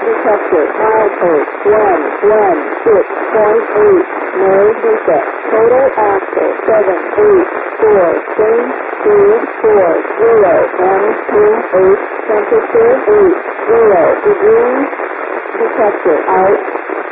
detector, milepost 116.8, no defect, total axle 784, change speed 40, M38, temperature 80 degrees, detector out.